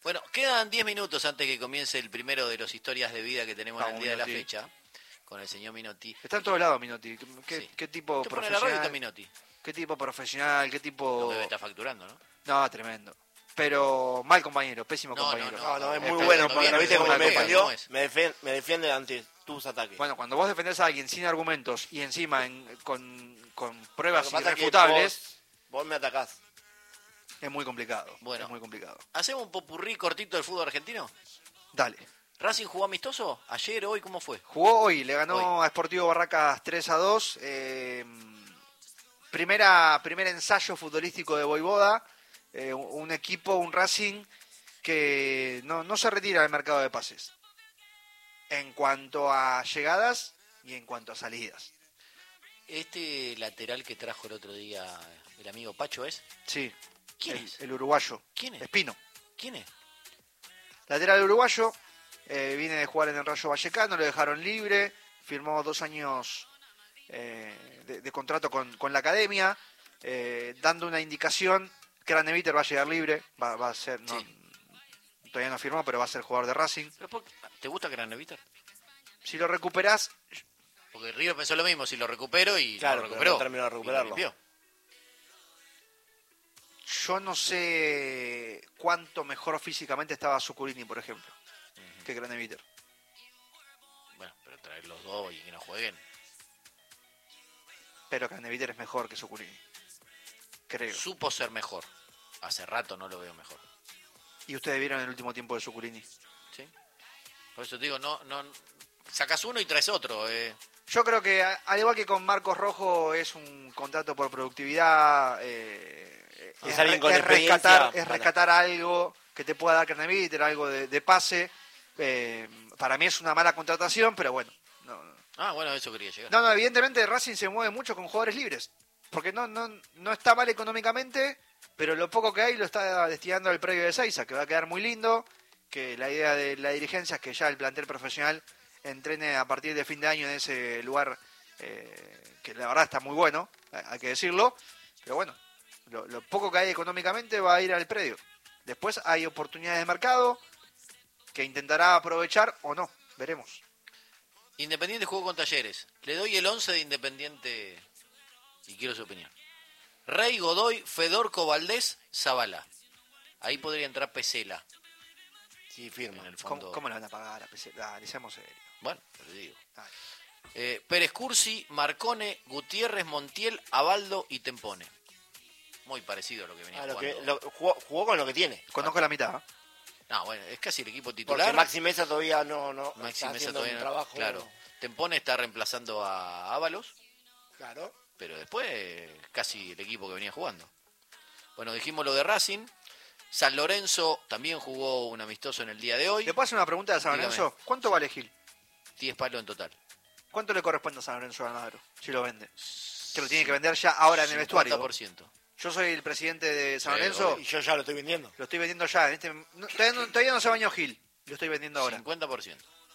Bueno, quedan 10 minutos antes que comience el primero de los historias de vida que tenemos en el día de la fecha, con el señor Minotti. Está en todos lados Minotti. Sí. ¿Qué tipo ¿Te pone la radio está profesional? Minotti? ¿Qué tipo profesional? ¿Qué tipo...? Lo debe estar facturando, ¿no? No, tremendo. Pero mal compañero, pésimo No, compañero. No, es muy Está bueno, bien, porque viste cómo me bien, defendió, ¿cómo es? me defiende ante tus ataques. Bueno, cuando vos defendés a alguien sin argumentos y encima con pruebas Lo que pasa es que irrefutables, vos me atacás. es muy complicado. Bueno. Es muy complicado. ¿Hacemos un popurrí cortito del fútbol argentino? Dale. ¿Racing jugó amistoso? ¿Ayer, hoy? ¿Cómo fue? Jugó hoy, le ganó a Sportivo Barracas 3-2. Primer ensayo futbolístico de Voivoda. Un equipo, un Racing que no se retira del mercado de pases. En cuanto a llegadas y en cuanto a salidas. Este lateral que trajo el otro día el amigo Pacho es... Sí. ¿Quién es? El uruguayo. ¿Quién es? Espino. ¿Quién es? Lateral uruguayo. Viene de jugar en el Rayo Vallecano, lo dejaron libre. Firmó 2 años de contrato con la academia. Dando una indicación. Craneviter va a llegar libre. Va a ser... No, Sí. Todavía no firmó, pero va a ser jugador de Racing. ¿Te gusta Craneviter? Si lo recuperás... Porque River pensó lo mismo, si lo recupero y Claro, lo pero recuperó. no terminó de recuperarlo. Y lo limpió. Yo no sé cuánto mejor físicamente estaba Zuculini, por ejemplo, que Craneviter. Bueno, pero traer los dos y que no jueguen. Pero Craneviter es mejor que Zuculini. Creo. Supo ser mejor. Hace rato no lo veo mejor. ¿Y ustedes vieron el último tiempo de Zuculini? ¿Sí? Por eso te digo, no sacas uno y traes otro. Yo creo que, al igual que con Marcos Rojo, es un contrato por productividad. Es alguien con experiencia. Rescatar algo que te pueda dar Craneviter, algo de pase. Para mí es una mala contratación, pero bueno. Bueno, eso quería llegar. No, evidentemente Racing se mueve mucho con jugadores libres. Porque no está mal económicamente, pero lo poco que hay lo está destinando al predio de Seiza, que va a quedar muy lindo. Que la idea de la dirigencia es que ya el plantel profesional entrene a partir de fin de año en ese lugar, que la verdad está muy bueno, hay que decirlo. Pero bueno, lo poco que hay económicamente va a ir al predio. Después hay oportunidades de mercado que intentará aprovechar o no, veremos. Independiente jugó con Talleres. Le doy el 11 de Independiente y quiero su opinión. Rey, Godoy, Fedorco, Valdés, Zavala. Ahí podría entrar Pesela. Sí, firma. En el fondo. ¿Cómo le van a pagar a PC? Dale, seamos serios. Bueno, te digo. Dale. Pérez Cursi, Marcone, Gutiérrez, Montiel, Abaldo y Tempone. Muy parecido a lo que venía jugando. Jugó con lo que tiene. Conozco la mitad. No, bueno, es casi el equipo titular. Porque Maxi Mesa todavía no Maxi está Mesa haciendo todavía un no. trabajo. Claro. Tempone está reemplazando a Ábalos, Claro. pero después casi el equipo que venía jugando. Bueno, dijimos lo de Racing. San Lorenzo también jugó un amistoso en el día de hoy. ¿Le puedo hacer una pregunta a San Dígame. Lorenzo? ¿Cuánto vale Gil? 10 palos en total. ¿Cuánto le corresponde a San Lorenzo de Almagro si lo vende? Que lo tiene que vender ya ahora en el vestuario. 50%. Yo soy el presidente de San Sí, Lorenzo. Y yo ya lo estoy vendiendo. Lo estoy vendiendo ya. Todavía no se bañó Gil. Lo estoy vendiendo ahora. 50%.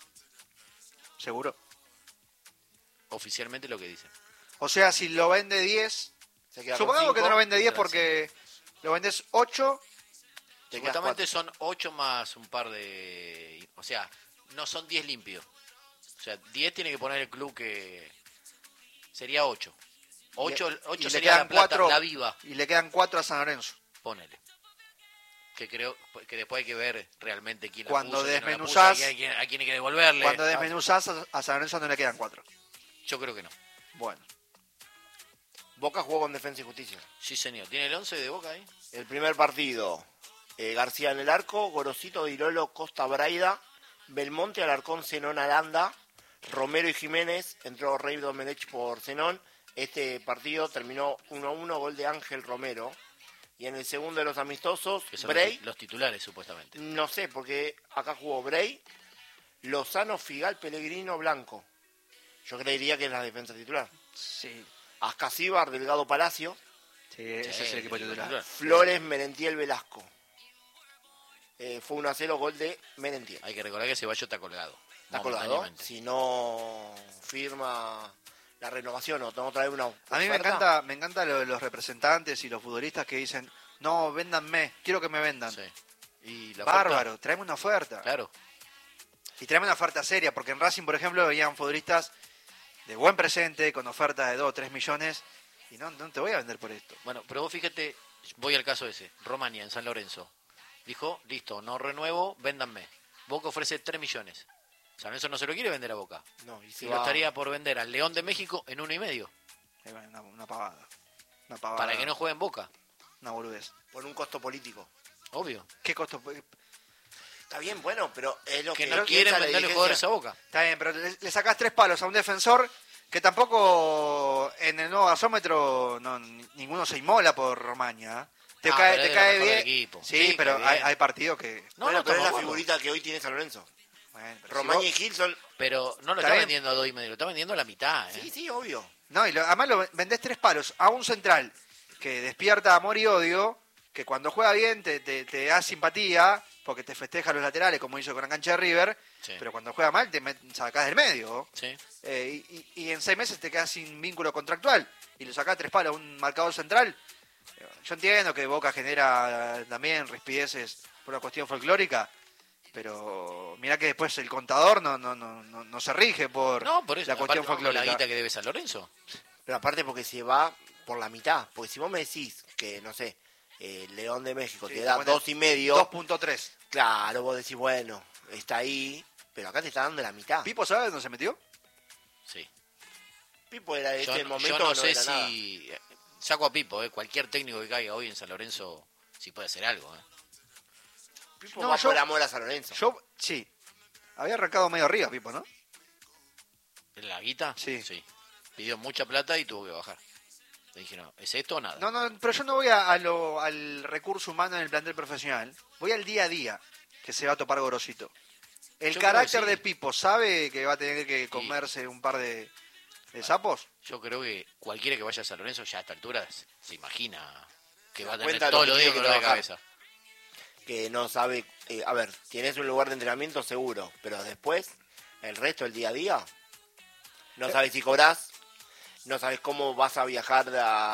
¿Seguro? Oficialmente lo que dicen. O sea, si lo vende 10... Se queda con Supongamos que no 5, lo vende 10 queda porque lo vendes 8... te quedas Supuestamente 4. son 8 más un par de... O sea, no son 10 limpios. O sea, 10 tiene que poner el club que... Sería 8. 8 y le sería la quedan plata, 4 la viva. y le quedan 4 a San Lorenzo. Ponele. Que creo que después hay que ver realmente quién Cuando la puso, quién no la puso, desmenuzás- a quién hay que devolverle. Cuando desmenuzás a San Lorenzo no le quedan 4. Yo creo que no. Bueno. Boca jugó con Defensa y Justicia. Sí, señor. ¿Tiene el 11 de Boca ahí? El primer partido, García en el arco, Gorosito, Dirolo, Costa Braida, Belmonte, Alarcón, Zenón, Aranda, Romero y Jiménez, entró Rey Domenech por Zenón. Este partido terminó 1-1, gol de Ángel Romero. Y en el segundo de los amistosos, Que son Bray, los titulares, supuestamente. no sé, porque acá jugó Bray, Lozano, Figal, Pellegrino, Blanco. Yo creería que es la defensa titular. Sí. Ascasíbar, Delgado Palacio, Sí, ese es el equipo titular. Flores, Merentiel, Velasco. Fue 1-0, gol de Merentiel. Hay que recordar que Ceballos está colgado. Está colgado. momentáneamente. Si no firma la renovación o tengo que traer una oferta. A mí me encanta lo de los representantes y los futbolistas que dicen, no, véndanme, quiero que me vendan. Sí. Y la Bárbaro, oferta, traeme una oferta. claro. Y traeme una oferta seria, porque en Racing, por ejemplo, veían futbolistas de buen presente, con ofertas de 2 o 3 millones, y no te voy a vender por esto. Bueno, pero vos fíjate, voy al caso ese. Romania, en San Lorenzo. Dijo, listo, no renuevo, véndanme. Boca ofrece 3 millones. San Lorenzo no se lo quiere vender a Boca. No, y si Y va lo estaría por vender al León de México en 1,5. Una pavada. Una pavada. Para que no juegue en Boca. Una boludez. por un costo político. Obvio. ¿Qué costo? Está bien, bueno, pero es lo Que que no piensa quieren la venderle dirigencia. jugadores a Boca. Está bien, pero le sacás 3 palos a un defensor que tampoco en el nuevo gasómetro ninguno se inmola por Romaña. Te Ah, cae, pero te es cae lo mejor bien. del equipo. Sí, Sí, pero cae bien. hay partidos que... No, Bueno, no, pero es estamos la de acuerdo. figurita que hoy tiene San Lorenzo. Bueno, pero si Román vos- y Gil son... Pero no lo Está está bien. vendiendo a 2,5, lo está vendiendo a la mitad. Sí, sí, obvio. No, y además vendés 3 palos a un central que despierta amor y odio, que cuando juega bien te da simpatía, porque te festeja los laterales, como hizo con la cancha de River, Sí. pero cuando juega mal te sacás del medio. Sí. Y en 6 meses te quedas sin vínculo contractual y lo sacás 3 palos a un marcador central. Yo entiendo que Boca genera también rispideces por una cuestión folclórica, pero mirá que después el contador no se rige por, No, por eso. la cuestión Aparte, folclórica. la guita que debe San Lorenzo. Pero aparte porque se va por la mitad. Porque si vos me decís que, no sé, León de México Sí, te da bueno, 2,5, 2.3. claro, vos decís, bueno, está ahí, pero acá te está dando la mitad. ¿Pipo sabe dónde se metió? Sí. Pipo era Yo, este momento, yo no sé era nada. si... Saco a Pipo, cualquier técnico que caiga hoy en San Lorenzo, si puede hacer algo. Pipo No, va yo- por amor a San Lorenzo. Sí. Había arrancado medio arriba, Pipo, ¿no? ¿La guita? Sí. Pidió mucha plata y tuvo que bajar. Le dije, no, ¿es esto o nada? No, pero yo no voy al recurso humano en el plantel profesional. Voy al día a día que se va a topar Gorosito. El Yo carácter creo que sí. de Pipo, ¿sabe que va a tener que comerse un par de sapos? Yo creo que cualquiera que vaya a San Lorenzo ya a esta altura se imagina que va a tener cuenta todos lo los que días tiene dolor que de trabajar. cabeza. Que no sabe, a ver, tienes un lugar de entrenamiento seguro, pero después, el resto del día a día, no sabes si cobrás, no sabes cómo vas a viajar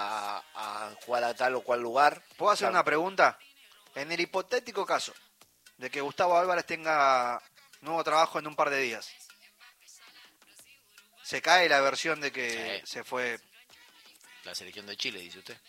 a jugar a tal o cual lugar. ¿Puedo hacer Claro. una pregunta? En el hipotético caso de que Gustavo Álvarez tenga nuevo trabajo en un par de días, ¿se cae la versión de que Sí. se fue La selección de Chile, dice usted.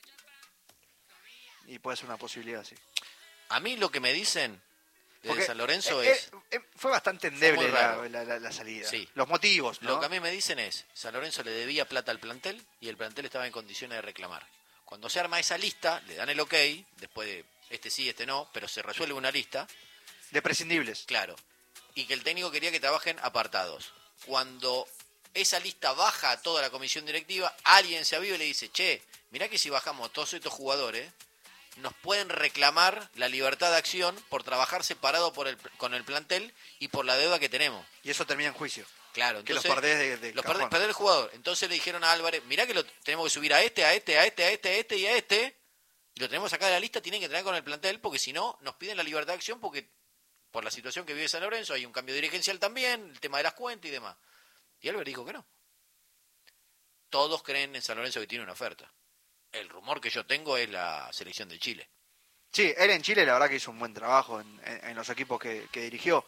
y puede ser una posibilidad, sí? A mí lo que me dicen de Porque, San Lorenzo eh, es... fue bastante endeble muy raro. la salida. Sí. Los motivos, ¿no? Lo que a mí me dicen es, San Lorenzo le debía plata al plantel y el plantel estaba en condiciones de reclamar. Cuando se arma esa lista, le dan el ok, después de este sí, este no, pero se resuelve una lista, De prescindibles. claro, y que el técnico quería que trabajen apartados. Cuando esa lista baja a toda la comisión directiva, alguien se aviva y le dice, che, mirá que si bajamos todos estos jugadores, nos pueden reclamar la libertad de acción por trabajar separado con el plantel y por la deuda que tenemos. Y eso termina en juicio. Claro, Que los entonces, perdés de los cajón. perdés el jugador. Entonces le dijeron a Álvarez, mirá que lo tenemos que subir a este y a este, y lo tenemos acá de la lista, tienen que entrenar con el plantel, porque si no, nos piden la libertad de acción, porque por la situación que vive San Lorenzo, hay un cambio dirigencial también, el tema de las cuentas y demás. Y Álvarez dijo que no. Todos creen en San Lorenzo que tiene una oferta. El rumor que yo tengo es la selección de Chile. Sí, él en Chile la verdad que hizo un buen trabajo en los equipos que dirigió.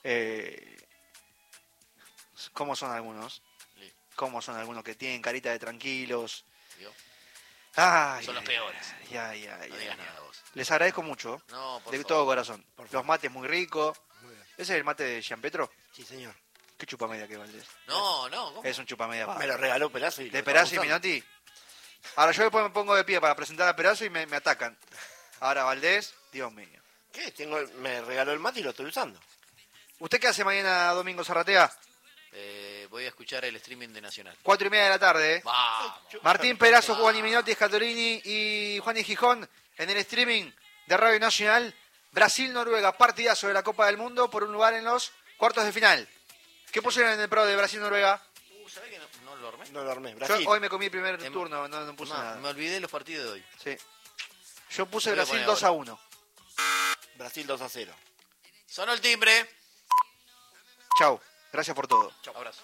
¿Cómo son algunos? Sí. ¿Cómo son algunos que tienen carita de tranquilos? ¿Vio? Ay, Son los ay, peores. ay, No digas nada vos. Les agradezco mucho, No, por de favor. todo corazón. Por favor. Los mates muy ricos. Muy bien. ¿Ese es el mate de Gianpetro? Sí, señor. ¿Qué chupamedia que Valdés? No, ¿cómo? Es un chupamedia. Me lo regaló Perazo y ¿De lo Perazzo y estamos usando. Minotti? Ahora yo después me pongo de pie para presentar a Perazzo y me atacan. Ahora Valdés, Dios mío. ¿Qué? Me regaló el mate y lo estoy usando. ¿Usted qué hace mañana domingo, Zarratea? Voy a escuchar el streaming de Nacional. 4:30 de la tarde. ¡Vamos! Martín Perazo, Juan Minotti, Scatorini y Juan y Gijón en el streaming de Radio Nacional. Brasil-Noruega, partidazo de la Copa del Mundo por un lugar en los cuartos de final. ¿Qué pusieron en el pro de Brasil-Noruega? ¿Sabés que no lo armé? No lo armé. Yo Brasil. hoy me comí el primer Em- turno, no puse No, nada. me olvidé los partidos de hoy. Sí. Yo puse Lo voy a Brasil poner 2-1. Brasil 2-0. Sonó el timbre. Chau, gracias por todo. Abrazo.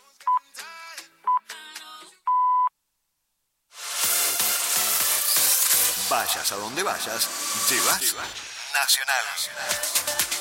Vayas a donde vayas, llevas Nacional.